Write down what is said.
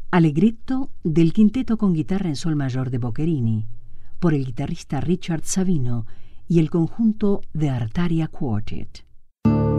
Allegretto del quinteto con guitarra en sol mayor de Boccherini, por el guitarrista Richard Savino y el conjunto The Artaria Quartet.